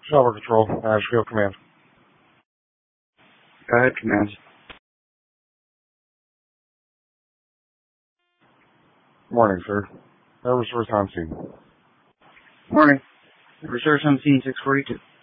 Shower Control, Ashfield Command. Go ahead, Command. Morning, sir. Air Resource on scene. Morning. Resource on scene 642.